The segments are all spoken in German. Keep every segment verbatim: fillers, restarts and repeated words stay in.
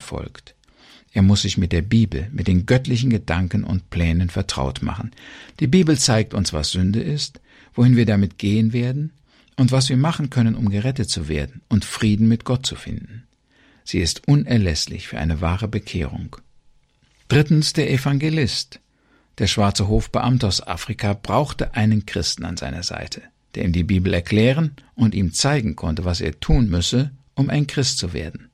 folgt. Er muss sich mit der Bibel, mit den göttlichen Gedanken und Plänen vertraut machen. Die Bibel zeigt uns, was Sünde ist, wohin wir damit gehen werden und was wir machen können, um gerettet zu werden und Frieden mit Gott zu finden. Sie ist unerlässlich für eine wahre Bekehrung. Drittens der Evangelist. Der schwarze Hofbeamte aus Afrika brauchte einen Christen an seiner Seite, der ihm die Bibel erklären und ihm zeigen konnte, was er tun müsse, um ein Christ zu werden.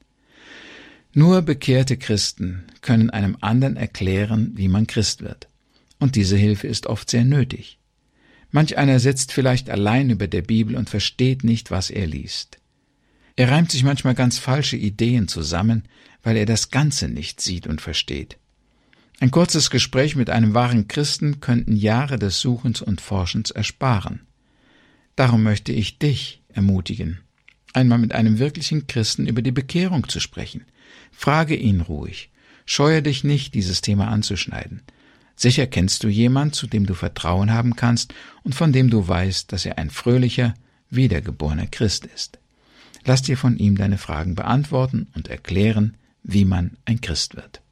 Nur bekehrte Christen können einem anderen erklären, wie man Christ wird. Und diese Hilfe ist oft sehr nötig. Manch einer sitzt vielleicht allein über der Bibel und versteht nicht, was er liest. Er reimt sich manchmal ganz falsche Ideen zusammen, weil er das Ganze nicht sieht und versteht. Ein kurzes Gespräch mit einem wahren Christen könnten Jahre des Suchens und Forschens ersparen. Darum möchte ich dich ermutigen, einmal mit einem wirklichen Christen über die Bekehrung zu sprechen. Frage ihn ruhig. Scheue dich nicht, dieses Thema anzuschneiden. Sicher kennst du jemand, zu dem du Vertrauen haben kannst und von dem du weißt, dass er ein fröhlicher, wiedergeborener Christ ist. Lass dir von ihm deine Fragen beantworten und erklären, wie man ein Christ wird.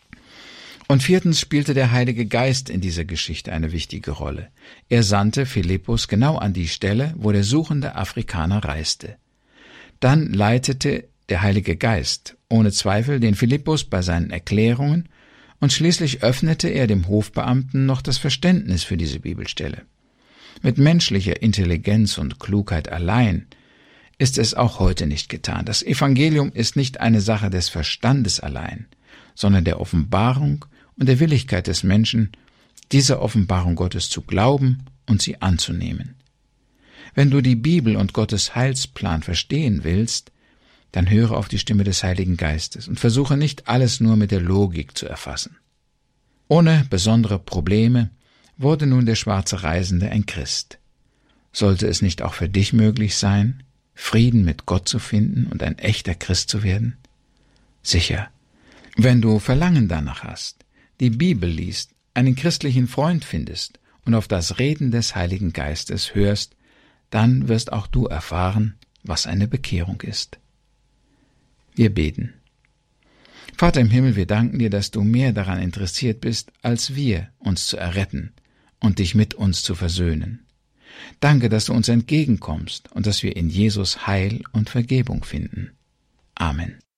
Und viertens spielte der Heilige Geist in dieser Geschichte eine wichtige Rolle. Er sandte Philippus genau an die Stelle, wo der suchende Afrikaner reiste. Dann leitete der Heilige Geist ohne Zweifel den Philippus bei seinen Erklärungen und schließlich öffnete er dem Hofbeamten noch das Verständnis für diese Bibelstelle. Mit menschlicher Intelligenz und Klugheit allein ist es auch heute nicht getan. Das Evangelium ist nicht eine Sache des Verstandes allein, sondern der Offenbarung und der Willigkeit des Menschen, dieser Offenbarung Gottes zu glauben und sie anzunehmen. Wenn du die Bibel und Gottes Heilsplan verstehen willst, dann höre auf die Stimme des Heiligen Geistes und versuche nicht alles nur mit der Logik zu erfassen. Ohne besondere Probleme wurde nun der schwarze Reisende ein Christ. Sollte es nicht auch für dich möglich sein, Frieden mit Gott zu finden und ein echter Christ zu werden? Sicher, wenn du Verlangen danach hast, die Bibel liest, einen christlichen Freund findest und auf das Reden des Heiligen Geistes hörst, dann wirst auch du erfahren, was eine Bekehrung ist. Wir beten. Vater im Himmel, wir danken dir, dass du mehr daran interessiert bist, als wir, uns zu erretten und dich mit uns zu versöhnen. Danke, dass du uns entgegenkommst und dass wir in Jesus Heil und Vergebung finden. Amen.